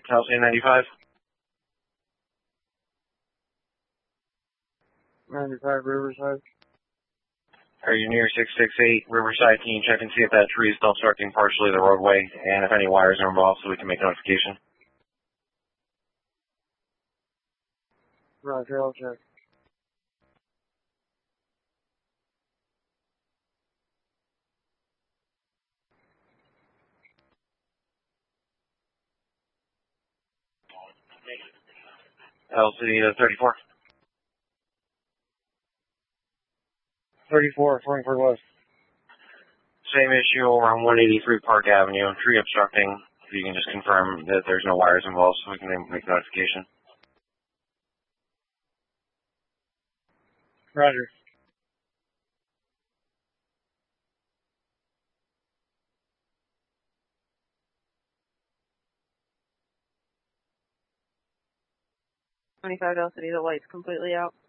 Chelsea 95. 95 Riverside. Are you near 668 Riverside? Can you check and see if that tree is still obstructing partially the roadway and if any wires are involved so we can make notification? Roger, I'll check. LCD 34. 34, 24 West. Same issue over on 183 Park Avenue. Tree obstructing. If you can just confirm that there's no wires involved so we can make notification. Roger. LCD, the light's completely out.